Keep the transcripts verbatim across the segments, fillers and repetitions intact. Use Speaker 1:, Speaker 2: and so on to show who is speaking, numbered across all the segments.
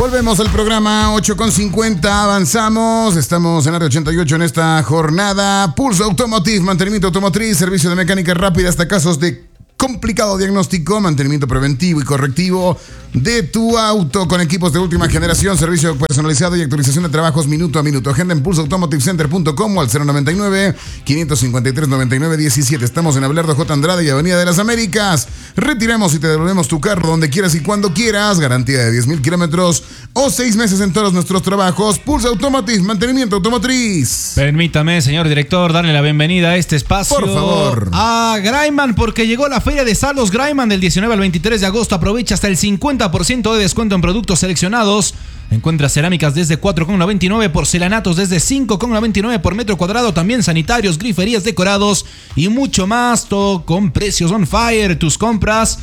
Speaker 1: Volvemos al programa ocho con cincuenta, avanzamos, estamos en área ochenta y ocho en esta jornada. Pulso Automotive, mantenimiento automotriz, servicio de mecánica rápida hasta casos de complicado diagnóstico, mantenimiento preventivo y correctivo de tu auto con equipos de última generación, servicio personalizado y actualización de trabajos minuto a minuto. Agenda en pulso automotive center punto com o al cero noventa y nueve, quinientos cincuenta y tres, noventa y nueve diecisiete. Estamos en Abelardo J. Andrade y Avenida de las Américas. Retiramos y te devolvemos tu carro donde quieras y cuando quieras. Garantía de diez mil kilómetros o seis meses en todos nuestros trabajos. Pulso Automotive, mantenimiento automotriz.
Speaker 2: Permítame, señor director, darle la bienvenida a este espacio.
Speaker 1: Por favor.
Speaker 2: A Graiman, porque llegó la feria de Salos Graiman del diecinueve al veintitrés de agosto. Aprovecha hasta el cincuenta por ciento de descuento en productos seleccionados. Encuentra cerámicas desde cuatro con noventa y nueve, porcelanatos desde cinco con noventa y nueve por metro cuadrado, también sanitarios, griferías, decorados y mucho más, todo con precios on fire. Tus compras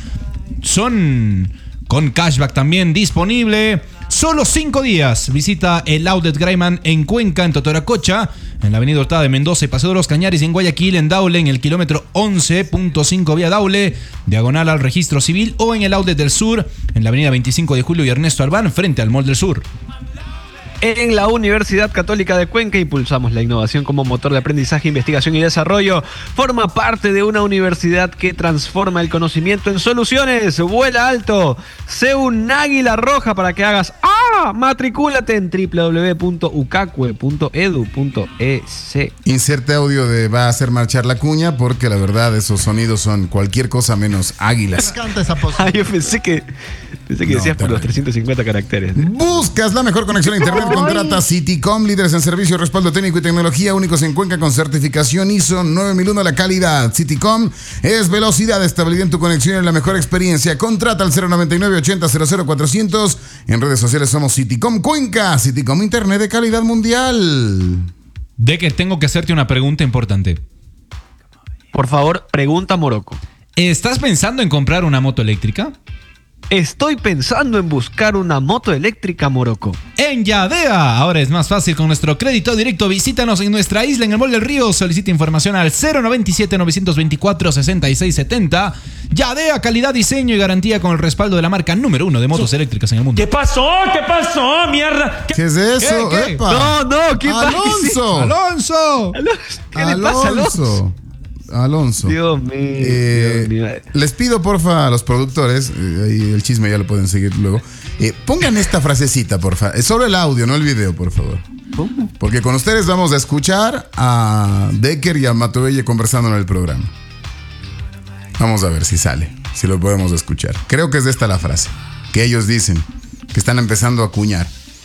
Speaker 2: son con cashback también disponible. Solo cinco días. Visita el Outlet Graiman en Cuenca, en Totoracocha, en la avenida Hurtado de Mendoza y Paseo de los Cañares, y en Guayaquil, en Daule, en el kilómetro once punto cinco vía Daule, diagonal al registro civil, o en el Outlet del Sur, en la avenida veinticinco de julio y Ernesto Albán, frente al Mall del Sur.
Speaker 3: En la Universidad Católica de Cuenca impulsamos la innovación como motor de aprendizaje, investigación y desarrollo. Forma parte de una universidad que transforma el conocimiento en soluciones. Vuela alto. Sé un águila roja para que hagas ¡ah! Matricúlate en doble u doble u doble u punto ucacue punto edu punto e c.
Speaker 1: Inserte audio de va a hacer marchar la cuña, porque la verdad esos sonidos son cualquier cosa menos águilas.
Speaker 4: Me encanta esa posición.
Speaker 3: Ah, yo pensé que, pensé que
Speaker 1: No,
Speaker 3: decías por los trescientos cincuenta caracteres.
Speaker 1: Buscas la mejor conexión a internet. Contrata Citycom, líderes en servicio, respaldo técnico y tecnología, únicos en Cuenca con certificación I S O nueve mil uno. La calidad. Citycom es velocidad, estabilidad en tu conexión y la mejor experiencia. Contrata al cero noventa y nueve, ochenta, cero cero cuatrocientos. En redes sociales somos Citycom Cuenca. Citycom, internet de calidad mundial.
Speaker 2: De que tengo que hacerte una pregunta importante.
Speaker 3: Por favor, pregunta Morocco.
Speaker 2: ¿Estás pensando en comprar una moto eléctrica?
Speaker 3: Estoy pensando en buscar una moto eléctrica, Morocco.
Speaker 2: En Yadea, ahora es más fácil con nuestro crédito directo. Visítanos en nuestra isla en el Mall del Río. Solicita información al cero noventa y siete, novecientos veinticuatro, sesenta y seis setenta. Yadea, calidad, diseño y garantía con el respaldo de la marca número uno de motos eléctricas en el mundo.
Speaker 5: ¿Qué pasó? ¿Qué pasó? ¡Mierda!
Speaker 1: ¿Qué es eso?
Speaker 2: ¿Qué? ¿Qué?
Speaker 1: ¡Epa!
Speaker 3: No, no, ¿qué pasa?
Speaker 1: ¡Alonso!
Speaker 2: ¡Alonso!
Speaker 3: ¿Qué le pasa, Alonso?
Speaker 1: Alonso.
Speaker 3: Dios mío,
Speaker 1: Eh,
Speaker 3: Dios mío.
Speaker 1: Les pido porfa a los productores, eh, ahí el chisme ya lo pueden seguir luego, eh, pongan esta frasecita porfa, eh, solo el audio, no el video, por favor.
Speaker 3: ¿Cómo?
Speaker 1: Porque con ustedes vamos a escuchar a Decker y a Matovelle conversando en el programa. Vamos a ver si sale, si lo podemos escuchar. Creo que es esta la frase que ellos dicen, que están empezando a acuñar.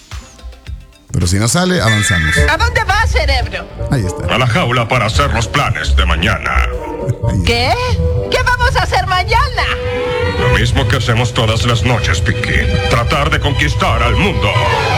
Speaker 1: Pero si no sale, avanzamos.
Speaker 6: ¿A dónde vas, cerebro?
Speaker 1: Ahí está.
Speaker 7: A la jaula para hacer los planes de mañana.
Speaker 1: Ahí está.
Speaker 6: ¿Qué? ¿Qué vamos a hacer mañana?
Speaker 7: Lo mismo que hacemos todas las noches, Piquín. Tratar de conquistar al mundo.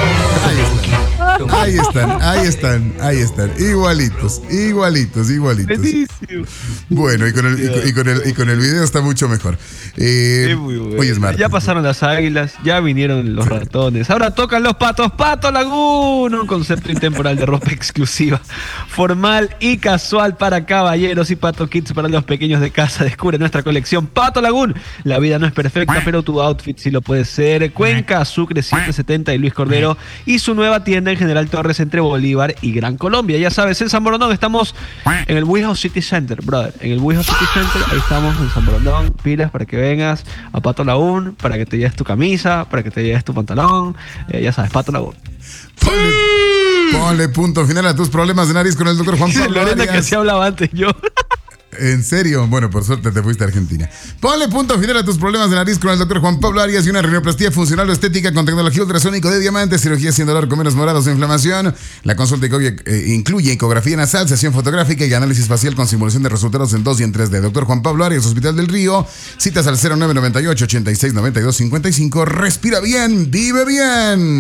Speaker 1: Ahí están, ahí están, ahí están. Igualitos, igualitos, igualitos.
Speaker 3: Buenísimo.
Speaker 1: Bueno, y con el, y con, y con el, y con el video está mucho mejor. Eh,
Speaker 3: Es muy bueno.
Speaker 1: Hoy es martes.
Speaker 3: Ya pasaron las águilas, ya vinieron los ratones. Ahora tocan los patos. Pato Lagoon, un concepto intemporal de ropa exclusiva, formal y casual para caballeros, y Pato Kids para los pequeños de casa. Descubre nuestra colección Pato Lagoon. La vida no es perfecta, pero tu outfit sí lo puede ser. Cuenca, Sucre ciento setenta y Luis Cordero, y su nueva tienda en General Torres entre Bolívar y Gran Colombia. Ya sabes, en San Borondón estamos en el Warehouse City Center, brother. En el Warehouse City Center, ahí estamos en San Borondón. Pilas para que vengas a Pato Lagoon, para que te lleves tu camisa, para que te lleves tu pantalón. Eh, ya sabes, Pato Lagoon.
Speaker 1: Ponle, ponle punto final a tus problemas de nariz con el doctor Juan
Speaker 3: Dice
Speaker 1: Pablo
Speaker 3: Lorena que
Speaker 1: Arias.
Speaker 3: así hablaba antes yo.
Speaker 1: ¿En serio? Bueno, por suerte te fuiste a Argentina. Ponle punto final a tus problemas de nariz con el doctor Juan Pablo Arias y una rinoplastía funcional o estética con tecnología ultrasónico de diamante, cirugía sin dolor, con menos morados o inflamación. La consulta eh, incluye ecografía nasal, sesión fotográfica y análisis facial con simulación de resultados en dos y en tres D. Doctor Juan Pablo Arias, Hospital del Río. Citas al cero nueve noventa y ocho, ochenta y seis, noventa y dos cincuenta y cinco. Respira bien, vive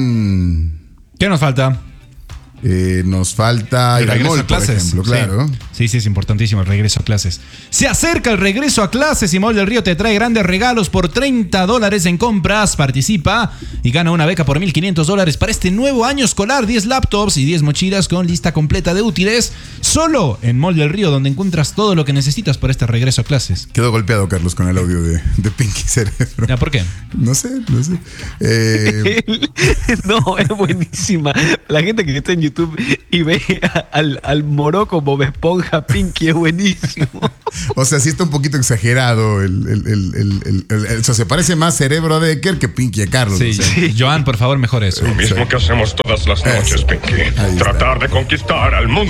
Speaker 1: bien.
Speaker 2: ¿Qué nos falta?
Speaker 1: Eh, nos falta ir al
Speaker 2: regreso
Speaker 1: mall,
Speaker 2: a clases.
Speaker 1: por ejemplo, claro.
Speaker 2: Sí. Sí, sí, es importantísimo el regreso a clases. Se acerca el regreso a clases y Mall del Río te trae grandes regalos por treinta dólares en compras. Participa y gana una beca por mil quinientos dólares para este nuevo año escolar. diez laptops y diez mochilas con lista completa de útiles. Solo en Mall del Río, donde encuentras todo lo que necesitas para este regreso a clases.
Speaker 1: Quedó golpeado Carlos con el audio de, de Pinky Cerebro.
Speaker 2: ¿Ya por qué?
Speaker 1: No sé, no sé. Eh...
Speaker 3: no, es buenísima. La gente que está en YouTube y ve al, al Morocco Bob Esponja Pinky es buenísimo.
Speaker 1: O sea, sí está un poquito exagerado. El, el, el, el, el, el, o sea, se parece más Cerebro a Decker que Pinky a Carlos.
Speaker 2: Sí,
Speaker 1: o sea.
Speaker 2: sí. Joan, por favor, mejor eso.
Speaker 7: Lo mismo que hacemos todas las noches,
Speaker 1: Eso.
Speaker 7: Pinky. Tratar de conquistar al mundo.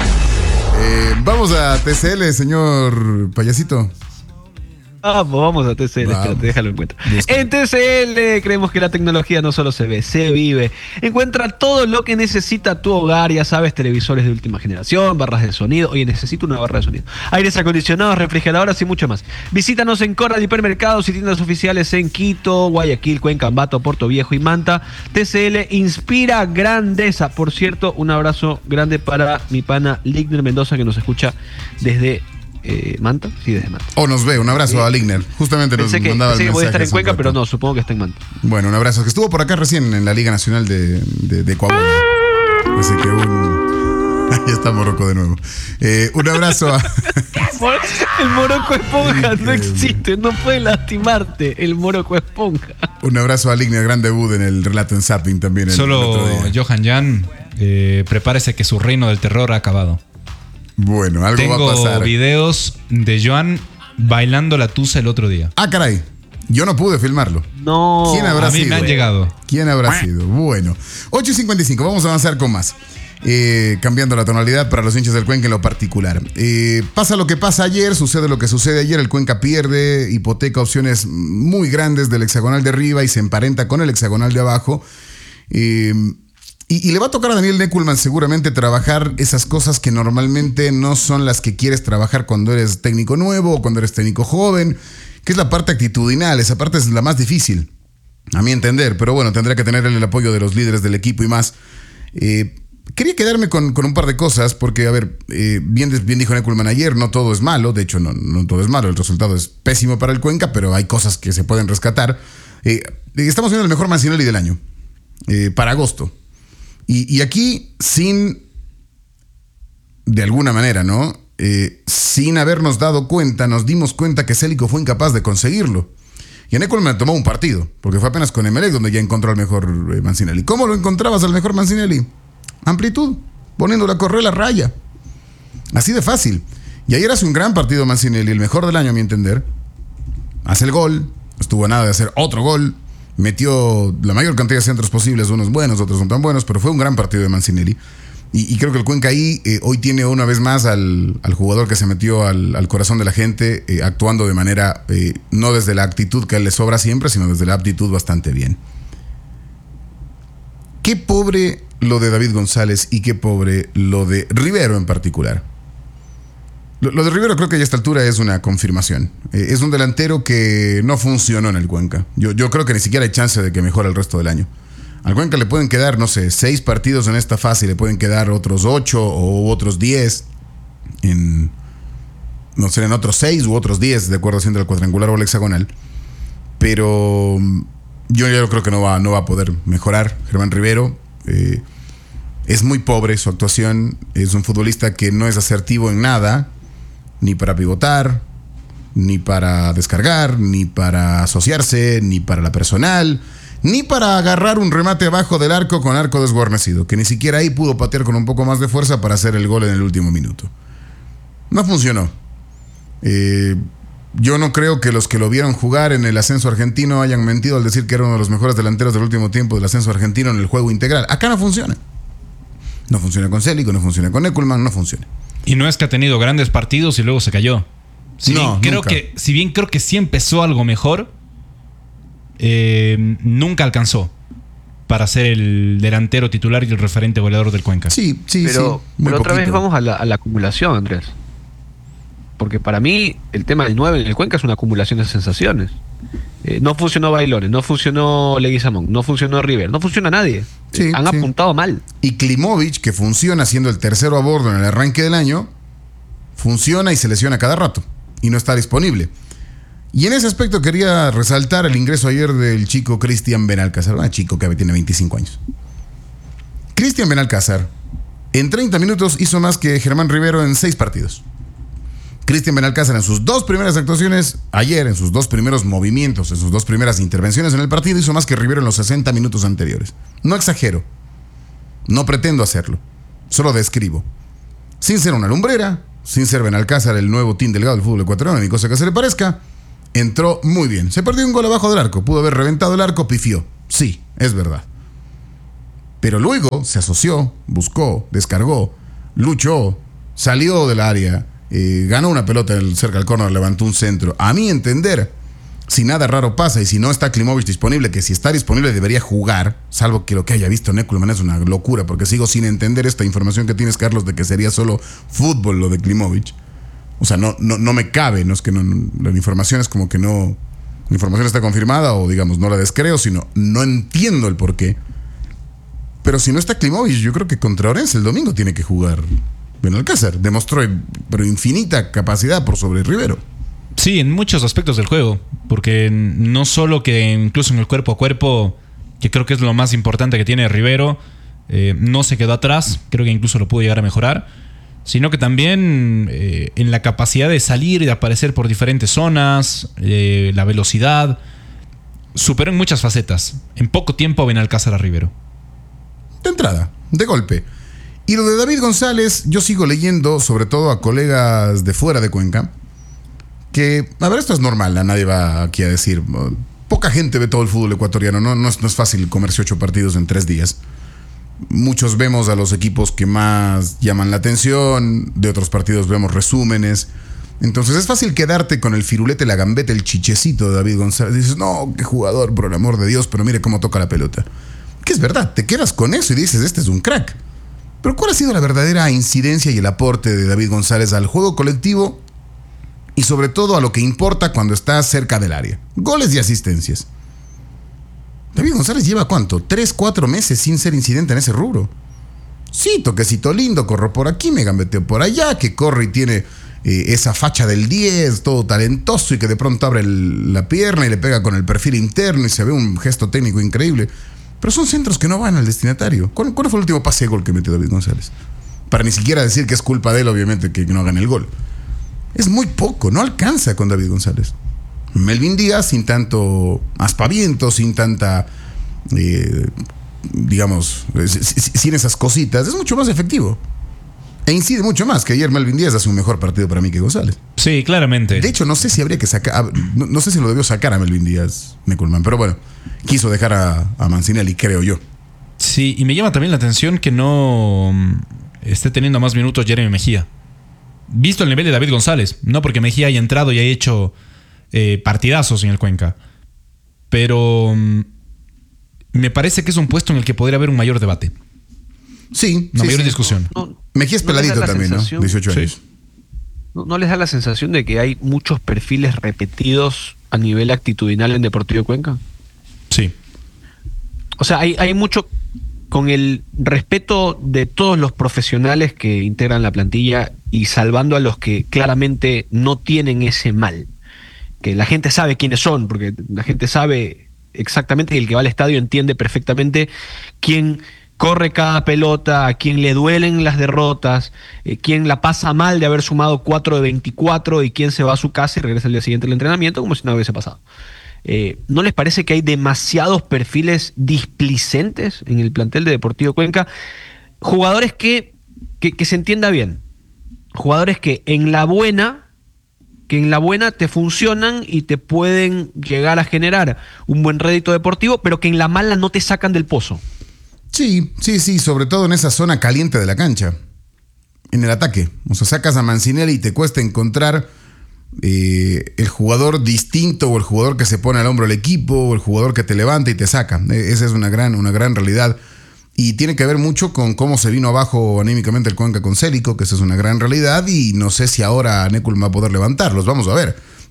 Speaker 1: Eh, vamos a T C L, señor payasito.
Speaker 3: Vamos, vamos a T C L,
Speaker 1: Vamos.
Speaker 3: espérate, déjalo en cuenta.
Speaker 1: Listo.
Speaker 3: En T C L creemos que la tecnología no solo se ve, se vive. Encuentra todo lo que necesita tu hogar, ya sabes, televisores de última generación, barras de sonido. Oye, necesito una barra de sonido. Aires acondicionados, refrigeradoras y mucho más. Visítanos en Corral Hipermercados y tiendas oficiales en Quito, Guayaquil, Cuenca, Ambato, Puerto Viejo y Manta. T C L inspira grandeza. Por cierto, un abrazo grande para mi pana Ligner Mendoza, que nos escucha desde Eh, ¿Manta? Sí, desde Manta.
Speaker 1: O nos ve, un abrazo a Ligner. Justamente nos
Speaker 3: Pensé que,
Speaker 1: mandaba
Speaker 3: pensé
Speaker 1: el
Speaker 3: que podía
Speaker 1: mensaje
Speaker 3: estar en
Speaker 1: hace un
Speaker 3: Cuenca,
Speaker 1: rato.
Speaker 3: pero no, supongo que está en Manta.
Speaker 1: Bueno, un abrazo. Que estuvo por acá recién en la Liga Nacional de, de, de Ecuador. Así que un... Ahí está Morocco de nuevo. Eh, un abrazo a...
Speaker 3: El Morocco Esponja no existe, no puede lastimarte. El Morocco Esponja.
Speaker 1: Un abrazo a Ligner, gran debut en el relato en Zapping también. El,
Speaker 2: Solo
Speaker 1: el otro día.
Speaker 2: Johan Jan, eh, prepárese que su reino del terror ha acabado.
Speaker 1: Bueno, algo
Speaker 2: Tengo
Speaker 1: va a pasar.
Speaker 2: videos de Joan bailando la tusa el otro día.
Speaker 1: Ah, caray. Yo no pude filmarlo.
Speaker 3: No.
Speaker 1: ¿Quién habrá
Speaker 2: A mí
Speaker 1: sido?
Speaker 2: me han llegado.
Speaker 1: ¿Quién habrá sido? Bueno, ocho y cincuenta y cinco, vamos a avanzar con más. Eh, cambiando la tonalidad para los hinchas del Cuenca en lo particular. Eh, pasa lo que pasa ayer, sucede lo que sucede ayer. El Cuenca pierde, hipoteca opciones muy grandes del hexagonal de arriba y se emparenta con el hexagonal de abajo. Eh, y, y le va a tocar a Daniel Neckelmann seguramente trabajar esas cosas que normalmente no son las que quieres trabajar cuando eres técnico nuevo o cuando eres técnico joven, que es la parte actitudinal. Esa parte es la más difícil, a mi entender, pero bueno, tendrá que tener el apoyo de los líderes del equipo y más. Eh, quería quedarme con, con un par de cosas, porque, a ver, eh, bien, bien dijo Neckelmann ayer, no todo es malo, de hecho no, no todo es malo, el resultado es pésimo para el Cuenca, pero hay cosas que se pueden rescatar. Eh, estamos viendo el mejor Mancinelli del año, eh, para agosto. Y, y aquí, sin, de alguna manera, ¿no? Eh, sin habernos dado cuenta, nos dimos cuenta que Célico fue incapaz de conseguirlo. Y a Neckelmann tomó un partido, porque fue apenas con Emelec donde ya encontró al mejor eh, Mancinelli. ¿Cómo lo encontrabas al mejor Mancinelli? Amplitud, poniéndolo a correr la raya. Así de fácil. Y ayer hace un gran partido Mancinelli, el mejor del año a mi entender. Hace el gol, estuvo a nada de hacer otro gol. Metió la mayor cantidad de centros posibles, unos buenos, otros no tan buenos, pero fue un gran partido de Mancinelli. Y, y creo que el Cuenca ahí eh, hoy tiene una vez más al, al jugador que se metió al, al corazón de la gente, eh, actuando de manera, eh, no desde la actitud que a él le sobra siempre, sino desde la aptitud bastante bien. Qué pobre lo de David González y qué pobre lo de Rivero en particular. Lo, lo de Rivero creo que ya a esta altura es una confirmación. Eh, es un delantero que no funcionó en el Cuenca. Yo, yo creo que ni siquiera hay chance de que mejore el resto del año. Al Cuenca le pueden quedar, no sé, seis partidos en esta fase y le pueden quedar otros ocho o otros diez. En, no sé, en otros seis u otros diez, de acuerdo siendo el cuadrangular o el hexagonal. Pero yo ya creo que no va, no va a poder mejorar Germán Rivero. Eh, es muy pobre su actuación. Es un futbolista que no es asertivo en nada, ni para pivotar, ni para descargar, ni para asociarse, ni para la personal, ni para agarrar un remate abajo del arco con arco desguarnecido, que ni siquiera ahí pudo patear con un poco más de fuerza para hacer el gol en el último minuto. No funcionó. Eh, yo no creo que los que lo vieron jugar en el ascenso argentino hayan mentido al decir que era uno de los mejores delanteros del último tiempo del ascenso argentino en el juego integral. Acá no funciona. No funciona con Célico, no funciona con Neckelmann, no funciona.
Speaker 2: Y no es que ha tenido grandes partidos y luego se cayó. Si,
Speaker 1: No,
Speaker 2: bien, creo
Speaker 1: nunca.
Speaker 2: que, si bien creo que sí empezó algo mejor, eh, nunca alcanzó para ser el delantero titular y el referente goleador del Cuenca.
Speaker 1: Sí, sí,
Speaker 3: Pero,
Speaker 1: sí. muy
Speaker 3: pero otra vez
Speaker 1: poquito.
Speaker 3: vamos a la, a la acumulación, Andrés. Porque para mí el tema del nueve en el Cuenca es una acumulación de sensaciones. Eh, no funcionó Bailones, no funcionó Leguizamón, no funcionó River, no funciona nadie.
Speaker 1: Sí,
Speaker 3: Eh, Han
Speaker 1: sí.
Speaker 3: apuntado mal.
Speaker 1: Y Klimovic, que funciona siendo el tercero a bordo en el arranque del año, funciona y se lesiona cada rato y no está disponible. Y en ese aspecto quería resaltar el ingreso ayer del chico Cristian Benalcázar, un chico que tiene veinticinco años. Cristian Benalcázar en treinta minutos hizo más que Germán Rivero en seis partidos. Cristian Benalcázar en sus dos primeras actuaciones, ayer en sus dos primeros movimientos, en sus dos primeras intervenciones en el partido, hizo más que Rivero en los sesenta minutos anteriores. No exagero, no pretendo hacerlo, solo describo. Sin ser una lumbrera, sin ser Benalcázar el nuevo Tim Delgado del fútbol ecuatoriano, ni cosa que se le parezca, entró muy bien. Se perdió un gol abajo del arco, pudo haber reventado el arco, pifió. Sí, es verdad. Pero luego se asoció, buscó, descargó, luchó, salió del área, eh, ganó una pelota cerca del córner, levantó un centro. A mi entender, si nada raro pasa y si no está Klimović disponible, que si está disponible debería jugar, salvo que lo que haya visto Neckermann es una locura, porque sigo sin entender esta información que tienes, Carlos, de que sería solo fútbol lo de Klimović. O sea, no, no, no me cabe, no es que no, no, la información es como que no, la información está confirmada o digamos no la descreo, sino no entiendo el porqué. Pero si no está Klimović, yo creo que contra Orense el domingo tiene que jugar Benalcázar. Demostró pero infinita capacidad por sobre Rivero.
Speaker 2: Sí, en muchos aspectos del juego, porque no solo que incluso en el cuerpo a cuerpo, que creo que es lo más importante que tiene Rivero, eh, no se quedó atrás, creo que incluso lo pudo llegar a mejorar, sino que también eh, en la capacidad de salir y de aparecer por diferentes zonas, eh, la velocidad, superó en muchas facetas. En poco tiempo Benalcázar a Rivero.
Speaker 1: De entrada, de golpe. Y lo de David González, yo sigo leyendo, sobre todo a colegas de fuera de Cuenca, que, a ver, esto es normal, a nadie va aquí a decir, poca gente ve todo el fútbol ecuatoriano, no, no, es, no es fácil comerse ocho partidos en tres días. Muchos vemos a los equipos que más llaman la atención, de otros partidos vemos resúmenes. Entonces es fácil quedarte con el firulete, la gambeta, el chichecito de David González. Dices, no, qué jugador, por el amor de Dios, pero mire cómo toca la pelota. Que es verdad, te quedas con eso y dices, este es un crack. Pero ¿cuál ha sido la verdadera incidencia y el aporte de David González al juego colectivo y sobre todo a lo que importa cuando está cerca del área? Goles y asistencias. David González lleva ¿cuánto? Tres, cuatro meses sin ser incidente en ese rubro. Sí, toquecito lindo, corro por aquí, me gambeteo por allá, que corre y tiene eh, esa facha del diez, todo talentoso y que de pronto abre el, la pierna y le pega con el perfil interno y se ve un gesto técnico increíble. Pero son centros que no van al destinatario. ¿Cuál, cuál fue el último pase de gol que metió David González? Para ni siquiera decir que es culpa de él, obviamente, que no hagan el gol. Es muy poco, no alcanza con David González. Melvin Díaz, sin tanto aspaviento, sin tanta, eh, digamos, sin esas cositas, es mucho más efectivo. E incide mucho más, que ayer Melvin Díaz hace un mejor partido para mí que González.
Speaker 2: Sí, claramente.
Speaker 1: De hecho, no sé si habría que sacar, no, no sé si lo debió sacar a Melvin Díaz, Neckermann, pero bueno, quiso dejar a, a Mancinelli, creo yo.
Speaker 2: Sí, y me llama también la atención que no esté teniendo más minutos Jeremy Mejía. Visto el nivel de David González, no porque Mejía haya entrado y haya hecho eh, partidazos en el Cuenca, pero um, me parece que es un puesto en el que podría haber un mayor debate.
Speaker 1: Sí,
Speaker 2: una
Speaker 1: sí,
Speaker 2: mayor
Speaker 1: sí.
Speaker 2: discusión.
Speaker 3: No, no,
Speaker 1: Mejía es
Speaker 3: ¿no
Speaker 1: peladito también, ¿no? dieciocho años.
Speaker 2: Sí.
Speaker 3: ¿No, ¿No les da la sensación de que hay muchos perfiles repetidos a nivel actitudinal en Deportivo Cuenca?
Speaker 2: Sí.
Speaker 3: O sea, hay, hay mucho, con el respeto de todos los profesionales que integran la plantilla y salvando a los que claramente no tienen ese mal, que la gente sabe quiénes son, porque la gente sabe exactamente, y el que va al estadio entiende perfectamente quién corre cada pelota, a quién le duelen las derrotas, eh, quién la pasa mal de haber sumado cuatro de veinticuatro y quién se va a su casa y regresa el día siguiente al entrenamiento como si nada hubiese pasado. Eh, ¿No les parece que hay demasiados perfiles displicentes en el plantel de Deportivo Cuenca? Jugadores que, que, que se entienda bien, jugadores que en la buena, que en la buena te funcionan y te pueden llegar a generar un buen rédito deportivo, pero que en la mala no te sacan del pozo.
Speaker 1: Sí, sí, sí, sobre todo en esa zona caliente de la cancha, en el ataque. O sea, sacas a Mancinelli y te cuesta encontrar eh, el jugador distinto o el jugador que se pone al hombro del equipo o el jugador que te levanta y te saca. Esa es una gran, una gran realidad. Y tiene que ver mucho con cómo se vino abajo anímicamente el Cuenca con Célico, que esa es una gran realidad y no sé si ahora Neckermann va a poder levantarlos. Vamos a ver.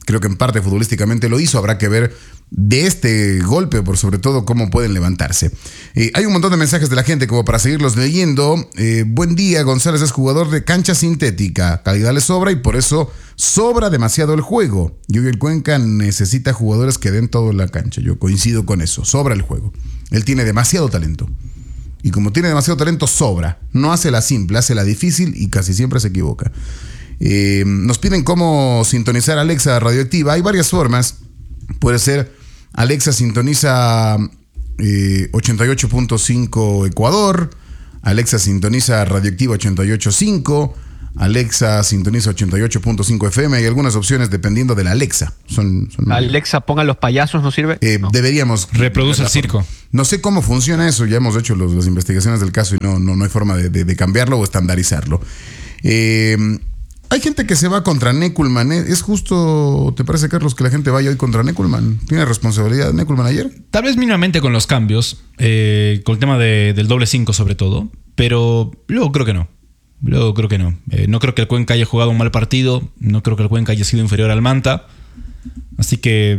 Speaker 1: Creo que en parte futbolísticamente lo hizo. Habrá que ver de este golpe, por sobre todo, cómo pueden levantarse. Eh, hay un montón de mensajes de la gente como para seguirlos leyendo. Eh, buen día, González es jugador de cancha sintética. Calidad le sobra y por eso sobra demasiado el juego. Yo y el Cuenca necesita jugadores que den todo en la cancha. Yo coincido con eso. Sobra el juego. Él tiene demasiado talento. Y como tiene demasiado talento, sobra. No hace la simple, hace la difícil y casi siempre se equivoca. Eh, nos piden cómo sintonizar Alexa radioactiva. Hay varias formas. Puede ser Alexa sintoniza eh, ochenta y ocho punto cinco Ecuador. Alexa sintoniza radioactiva ochenta y ocho punto cinco. Alexa sintoniza ochenta y ocho punto cinco F M. Hay algunas opciones dependiendo de la Alexa. Son, son
Speaker 3: Alexa, ponga los payasos, ¿no sirve?
Speaker 1: Eh, no. Deberíamos.
Speaker 2: Reproduce el circo.
Speaker 1: No sé cómo funciona eso. Ya hemos hecho los, las investigaciones del caso y no, no, no hay forma de, de, de cambiarlo o estandarizarlo. Eh, hay gente que se va contra Neckelmann. ¿Es justo, te parece, Carlos, que la gente vaya hoy contra Neckelmann? ¿Tiene responsabilidad Neckelmann ayer?
Speaker 2: Tal vez mínimamente con los cambios, eh, con el tema de, del doble cinco sobre todo, pero luego creo que no. Luego creo que no. Eh, no creo que el Cuenca haya jugado un mal partido. No creo que el Cuenca haya sido inferior al Manta. Así que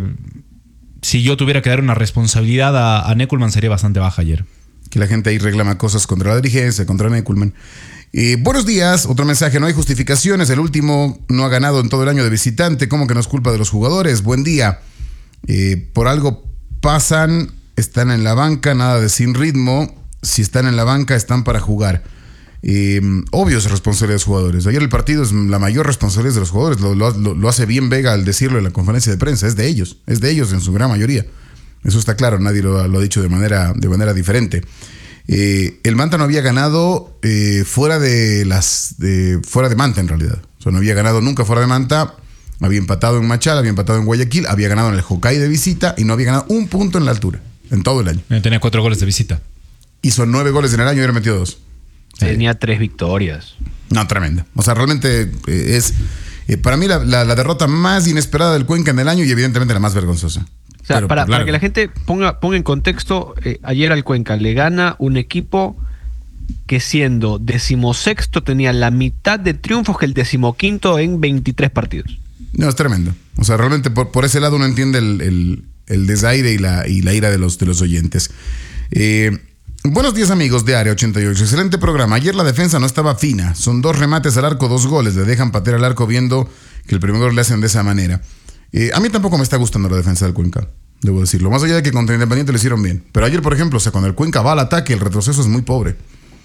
Speaker 2: si yo tuviera que dar una responsabilidad a, a Neckelmann sería bastante baja ayer.
Speaker 1: Que la gente ahí reclama cosas contra la dirigencia, contra Neckelmann. Eh, buenos días, otro mensaje, no hay justificaciones, el último no ha ganado en todo el año de visitante, ¿cómo que no es culpa de los jugadores? Buen día, eh, por algo pasan, están en la banca, nada de sin ritmo, si están en la banca están para jugar. Eh, obvio es responsabilidad de los jugadores. Ayer el partido es la mayor responsabilidad de los jugadores, lo, lo, lo hace bien Vega al decirlo en la conferencia de prensa, es de ellos, es de ellos en su gran mayoría. Eso está claro, nadie lo, lo ha dicho de manera, de manera diferente. Eh, el Manta no había ganado eh, fuera de las de, fuera de Manta en realidad. O sea, no había ganado nunca fuera de Manta. Había empatado en Machala, había empatado en Guayaquil, había ganado en el Hokkaido de visita y no había ganado un punto en la altura en todo el año.
Speaker 2: Tenía cuatro goles de visita.
Speaker 1: Hizo nueve goles en el año y hubiera metido dos.
Speaker 3: Tenía eh, tres victorias.
Speaker 1: No, tremenda. O sea, realmente eh, es eh, para mí la, la, la derrota más inesperada del Cuenca en el año y evidentemente la más vergonzosa.
Speaker 3: O sea, para, para que la gente ponga, ponga en contexto, eh, ayer al Cuenca le gana un equipo que siendo decimosexto tenía la mitad de triunfos que el decimoquinto en veintitrés partidos.
Speaker 1: No, es tremendo. O sea, realmente por, por ese lado uno entiende el, el, el desaire y la, y la ira de los, de los oyentes. Eh, buenos días, amigos de Área ochenta y ocho. Excelente programa. Ayer la defensa no estaba fina. Son dos remates al arco, dos goles. Le dejan patear al arco viendo que el primer gol le hacen de esa manera. Eh, a mí tampoco me está gustando la defensa del Cuenca, debo decirlo. Más allá de que contra Independiente lo hicieron bien. Pero ayer, por ejemplo, o sea, cuando el Cuenca va al ataque, el retroceso es muy pobre.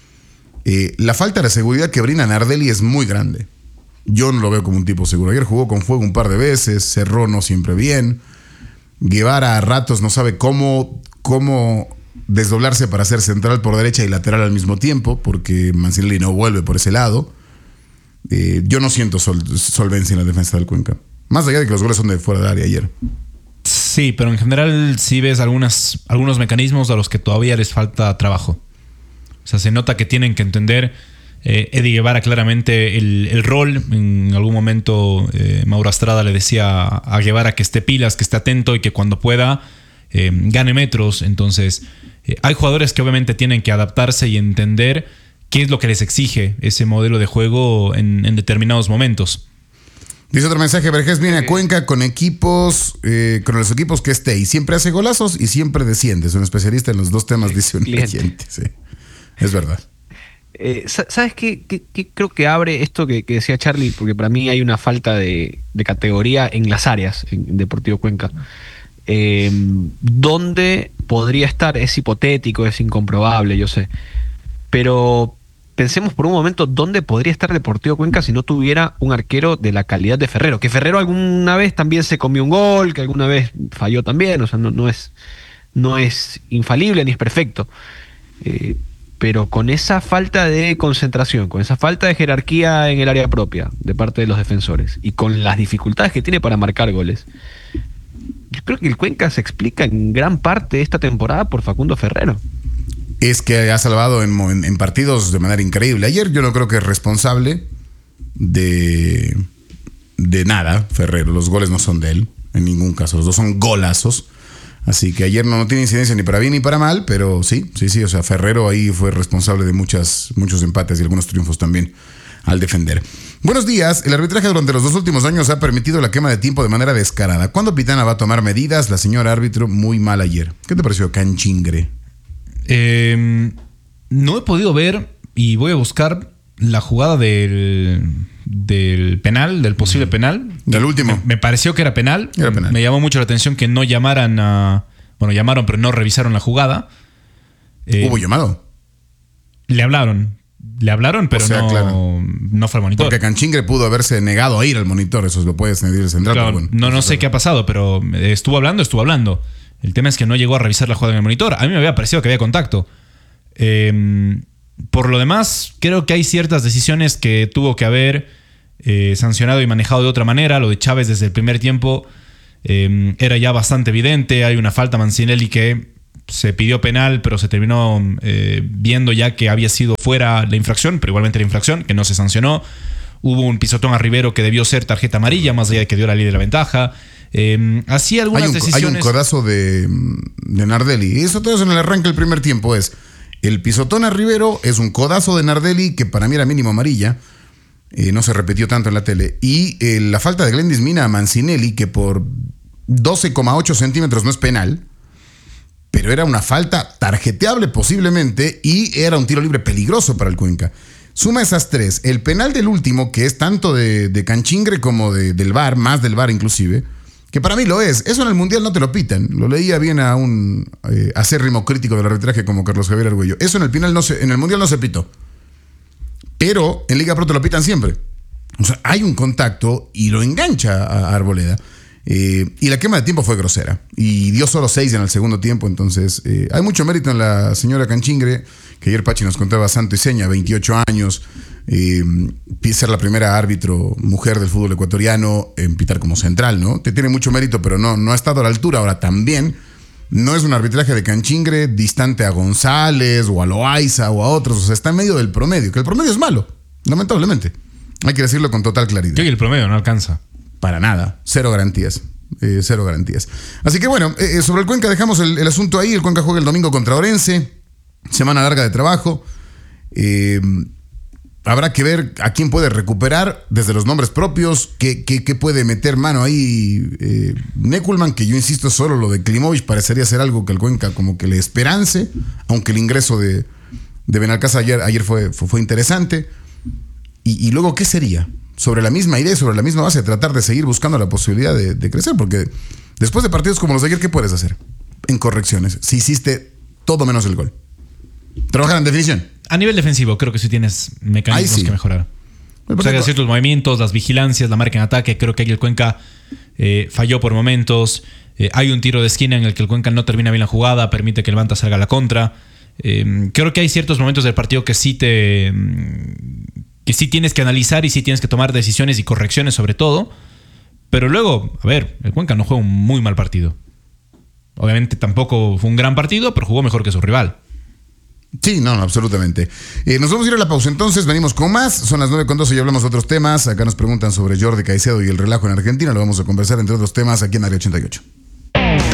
Speaker 1: Eh, la falta de seguridad que brinda Nardelli es muy grande. Yo no lo veo como un tipo seguro. Ayer jugó con fuego un par de veces, cerró no siempre bien. Guevara a ratos no sabe cómo, cómo desdoblarse para ser central por derecha y lateral al mismo tiempo, porque Mancinelli no vuelve por ese lado. Eh, yo no siento sol, solvencia en la defensa del Cuenca. Más allá de que los goles son de fuera del área ayer.
Speaker 2: Sí, pero en general sí ves algunas, algunos mecanismos a los que todavía les falta trabajo. O sea, se nota que tienen que entender eh, Eddie Guevara claramente el, el rol. En algún momento eh, Mauro Astrada le decía a Guevara que esté pilas, que esté atento y que cuando pueda eh, gane metros. Entonces eh, hay jugadores que obviamente tienen que adaptarse y entender qué es lo que les exige ese modelo de juego en, en determinados momentos.
Speaker 1: Dice otro mensaje, Vergés viene a Cuenca con equipos, eh, con los equipos que esté y siempre hace golazos y siempre desciende. Es un especialista en los dos temas, dice un cliente. Sí, es verdad.
Speaker 3: Eh, ¿Sabes qué, qué, qué creo que abre esto que, que decía Charlie? Porque para mí hay una falta de, de categoría en las áreas en Deportivo Cuenca. Eh, ¿Dónde podría estar? Es hipotético, es incomprobable, yo sé. Pero pensemos por un momento dónde podría estar Deportivo Cuenca si no tuviera un arquero de la calidad de Ferrero. Que Ferrero alguna vez también se comió un gol, que alguna vez falló también, o sea, no, no, es, no es infalible ni es perfecto. Eh, pero con esa falta de concentración, con esa falta de jerarquía en el área propia de parte de los defensores y con las dificultades que tiene para marcar goles, yo creo que el Cuenca se explica en gran parte esta temporada por Facundo Ferrero.
Speaker 1: Es que ha salvado en, en, en partidos de manera increíble. Ayer yo no creo que es responsable de, de nada Ferrero. Los goles no son de él, en ningún caso. Los dos son golazos. Así que ayer no, no tiene incidencia ni para bien ni para mal, pero sí, sí, sí. O sea, Ferrero ahí fue responsable de muchas, muchos empates y algunos triunfos también al defender. Buenos días. El arbitraje durante los dos últimos años ha permitido la quema de tiempo de manera descarada. ¿Cuándo Pitana va a tomar medidas? La señora árbitro muy mal ayer. ¿Qué te pareció, Canchingre?
Speaker 2: Eh, no he podido ver y voy a buscar la jugada del, del penal, del posible penal.
Speaker 1: Del último.
Speaker 2: Me, me pareció que era penal.
Speaker 1: Era penal.
Speaker 2: Me llamó mucho la atención que no llamaran a... Bueno, llamaron, pero no revisaron la jugada. Eh,
Speaker 1: ¿Hubo llamado?
Speaker 2: Le hablaron. Le hablaron, pero
Speaker 1: O sea,
Speaker 2: no,
Speaker 1: claro.
Speaker 2: no fue al monitor.
Speaker 1: Porque Canchingre pudo haberse negado a ir al monitor. Eso lo puedes medir el central.
Speaker 2: Claro,
Speaker 1: pero bueno,
Speaker 2: no, no
Speaker 1: eso
Speaker 2: sé
Speaker 1: es
Speaker 2: qué ha pasado, pero estuvo hablando, estuvo hablando. El tema es que no llegó a revisar la jugada en el monitor. A mí me había parecido que había contacto. Eh, por lo demás, creo que hay ciertas decisiones que tuvo que haber eh, sancionado y manejado de otra manera. Lo de Chávez desde el primer tiempo eh, era ya bastante evidente. Hay una falta a Mancinelli que se pidió penal, pero se terminó eh, viendo ya que había sido fuera la infracción, pero igualmente la infracción, que no se sancionó. Hubo un pisotón a Rivero que debió ser tarjeta amarilla, más allá de que dio la ley de la ventaja. Eh, así algunas
Speaker 1: hay un,
Speaker 2: decisiones...
Speaker 1: Hay un codazo de, de Nardelli. Eso todo eso en el arranque del primer tiempo es... El pisotón a Rivero es un codazo de Nardelli que para mí era mínimo amarilla. Eh, no se repitió tanto en la tele. Y eh, la falta de Glendis Mina a Mancinelli, que por doce coma ocho centímetros no es penal, pero era una falta tarjeteable posiblemente y era un tiro libre peligroso para el Cuenca. Suma esas tres. El penal del último, que es tanto de, de Canchingre como de, del V A R, más del V A R inclusive, que para mí lo es. Eso en el Mundial no te lo pitan. Lo leía bien a un eh, acérrimo crítico del arbitraje como Carlos Javier Argüello. Eso en el, penal no se, en el Mundial no se pitó. Pero en Liga Pro te lo pitan siempre. O sea, hay un contacto y lo engancha a Arboleda. Eh, y la quema de tiempo fue grosera. Y dio solo seis en el segundo tiempo. Entonces, eh, hay mucho mérito en la señora Canchingre, que ayer Pachi nos contaba santo y seña, veintiocho años. Eh, ser la primera árbitro mujer del fútbol ecuatoriano en pitar como central, ¿no? Te tiene mucho mérito, pero no, no ha estado a la altura. Ahora también no es un arbitraje de Canchingre distante a González o a Loaiza o a otros. O sea, está en medio del promedio, que el promedio es malo, lamentablemente. Hay que decirlo con total claridad.
Speaker 2: Creo que el promedio no alcanza.
Speaker 1: Para nada, cero garantías. Eh, cero garantías. Así que bueno, eh, sobre el Cuenca dejamos el, el asunto ahí. El Cuenca juega el domingo contra Orense. Semana larga de trabajo. Eh, habrá que ver a quién puede recuperar desde los nombres propios. Qué, qué, qué puede meter mano ahí eh, Nekulman, que yo insisto, solo lo de Klimovic parecería ser algo que el Cuenca como que le esperance, aunque el ingreso de, de Benalcázar ayer, ayer fue, fue, fue interesante. Y, y luego, ¿qué sería? Sobre la misma idea, sobre la misma base, tratar de seguir buscando la posibilidad de, de crecer, porque después de partidos como los de ayer, ¿qué puedes hacer? En correcciones, si hiciste todo menos el gol. Trabajar en definición.
Speaker 2: A nivel defensivo, creo que sí tienes mecanismos sí. que mejorar.
Speaker 1: Bueno,
Speaker 2: o sea, ciertos movimientos, las vigilancias, la marca en ataque, creo que ahí el Cuenca eh, falló por momentos. Eh, hay un tiro de esquina en el que el Cuenca no termina bien la jugada, permite que el Manta salga a la contra. Eh, creo que hay ciertos momentos del partido que sí te... que sí tienes que analizar y sí tienes que tomar decisiones y correcciones sobre todo. Pero luego, a ver, el Cuenca no juega un muy mal partido. Obviamente tampoco fue un gran partido, pero jugó mejor que su rival.
Speaker 1: Sí, no, no absolutamente. Eh, nos vamos a ir a la pausa entonces, venimos con más. Son las nueve con doce y hablamos de otros temas. Acá nos preguntan sobre Jordi Caicedo y el relajo en Argentina. Lo vamos a conversar entre otros temas aquí en Área ochenta y ocho.